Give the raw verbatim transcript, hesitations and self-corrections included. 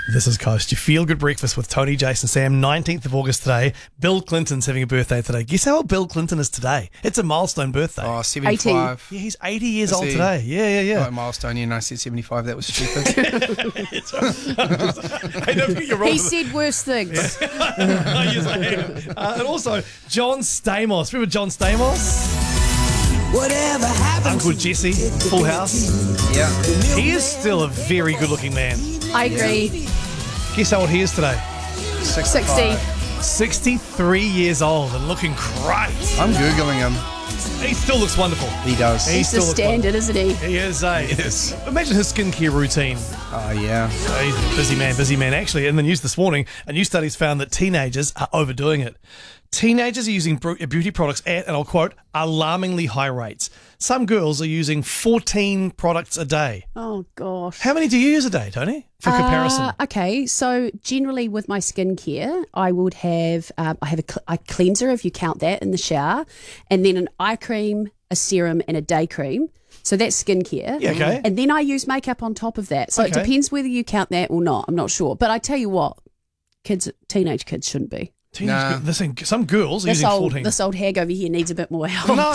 This is Coast. You feel good breakfast with Tony, Jason, Sam. nineteenth of August today. Bill Clinton's having a birthday today. Guess how old Bill Clinton is today? It's a milestone birthday. Oh, seventy-five. Yeah, he's eighty years Is old he? today. Yeah, yeah, yeah. Right, milestone, and I said seventy-five. That was stupid. I don't think you're wrong. He said worse things. Yes, I am. Uh, and also, John Stamos. Remember John Stamos? Whatever happened Uncle Jesse, Full House. Yeah. He is still a very good-looking man. I agree. Guess how old he is today? sixty. sixty-three years old and looking great. I'm Googling him. He still looks wonderful. He does. He He's the still looks standard, isn't he? He is, eh? Yes. Imagine his skincare routine. Oh, yeah. Oh, he's a busy man, busy man. Actually, in the news this morning, a new study's found that teenagers are overdoing it. Teenagers are using beauty products at, and I'll quote, alarmingly high rates. Some girls are using fourteen products a day. Oh, gosh. How many do you use a day, Tony? For comparison. Uh, okay, so generally with my skincare, I would have um, I have a, cl- a cleanser, if you count that, in the shower, and then an eye cream, a serum, and a day cream. So that's skincare. Yeah, okay. And then I use makeup on top of that. So it Okay. depends whether you count that or not. I'm not sure. But I tell you what, kids, teenage kids shouldn't be. Teenage Nah. girl- this thing- some girls are This using old, fourteen. this old hag over here needs a bit more help. No,